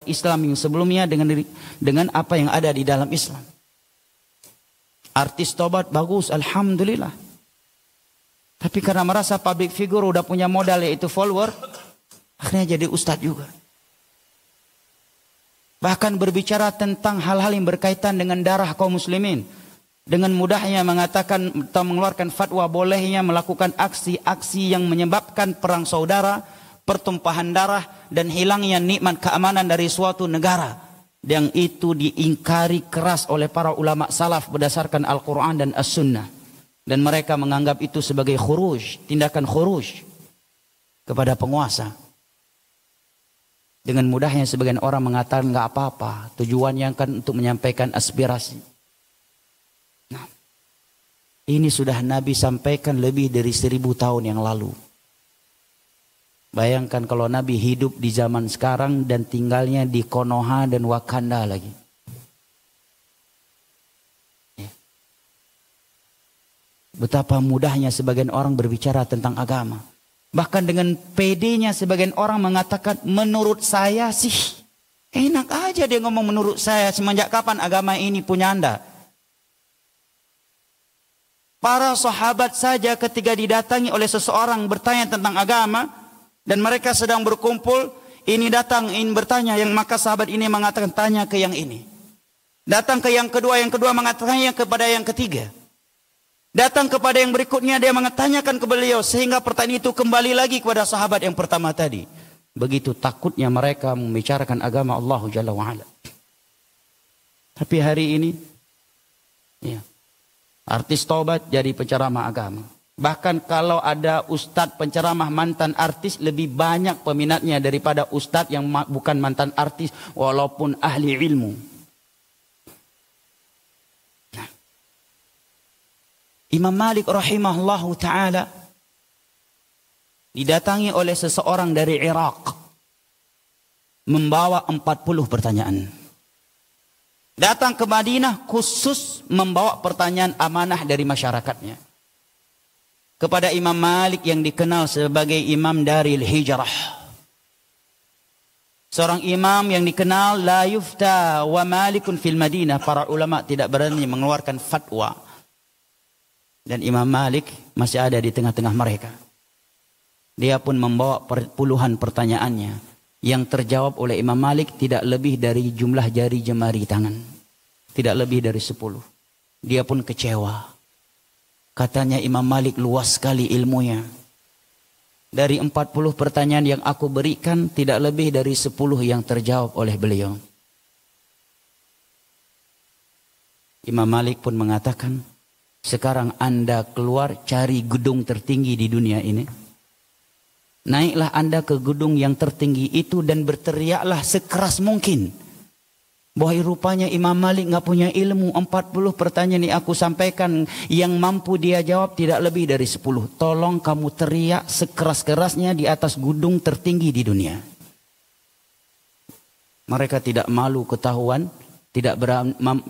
Islam yang sebelumnya dengan apa yang ada di dalam Islam. Artis tobat bagus, alhamdulillah. Tapi karena merasa public figure udah punya modal yaitu follower, akhirnya jadi ustadz juga. Bahkan berbicara tentang hal-hal yang berkaitan dengan darah kaum muslimin. Dengan mudahnya mengatakan atau mengeluarkan fatwa bolehnya melakukan aksi-aksi yang menyebabkan perang saudara, pertumpahan darah, dan hilangnya nikmat keamanan dari suatu negara. Yang itu diingkari keras oleh para ulama salaf berdasarkan Al-Quran dan As-Sunnah. Dan mereka menganggap itu sebagai khuruj, tindakan khuruj kepada penguasa. Dengan mudahnya sebagian orang mengatakan nggak apa-apa, tujuannya kan untuk menyampaikan aspirasi. Nah, ini sudah Nabi sampaikan lebih dari 1000 tahun yang lalu. Bayangkan kalau Nabi hidup di zaman sekarang dan tinggalnya di Konoha dan Wakanda lagi. Betapa mudahnya sebagian orang berbicara tentang agama. Bahkan dengan pedenya sebagian orang mengatakan, menurut saya sih. Enak aja dia ngomong menurut saya. Semenjak kapan agama ini punya Anda? Para sahabat saja ketika didatangi oleh seseorang bertanya tentang agama, dan mereka sedang berkumpul, ini datang ingin bertanya, yang maka sahabat ini mengatakan tanya ke yang ini. Datang ke yang kedua mengatakan kepada yang ketiga. Datang kepada yang berikutnya, dia mengetanyakan ke beliau, sehingga pertanyaan itu kembali lagi kepada sahabat yang pertama tadi. Begitu takutnya mereka membicarakan agama Allah Jalla wa'ala. Tapi hari ini, ya, artis taubat jadi penceramah agama. Bahkan kalau ada ustadz penceramah mantan artis, lebih banyak peminatnya daripada ustadz yang bukan mantan artis walaupun ahli ilmu. Nah. Imam Malik rahimahullahu ta'ala didatangi oleh seseorang dari Irak membawa 40 pertanyaan. Datang ke Madinah khusus membawa pertanyaan amanah dari masyarakatnya. Kepada Imam Malik yang dikenal sebagai Imam Daril Hijrah. Seorang imam yang dikenal la yufta wa malikun fil Madinah. Para ulama tidak berani mengeluarkan fatwa. Dan Imam Malik masih ada di tengah-tengah mereka. Dia pun membawa puluhan pertanyaannya. Yang terjawab oleh Imam Malik tidak lebih dari jumlah jari jemari tangan. Tidak lebih dari 10. Dia pun kecewa. Katanya Imam Malik luas sekali ilmunya. Dari 40 pertanyaan yang aku berikan, tidak lebih dari 10 yang terjawab oleh beliau. Imam Malik pun mengatakan, sekarang Anda keluar cari gedung tertinggi di dunia ini. Naiklah Anda ke gedung yang tertinggi itu dan berteriaklah sekeras mungkin. Bahwa rupanya Imam Malik nggak punya ilmu. 40 pertanyaan yang aku sampaikan, yang mampu dia jawab tidak lebih dari 10. Tolong kamu teriak sekeras-kerasnya di atas gedung tertinggi di dunia. Mereka tidak malu ketahuan, tidak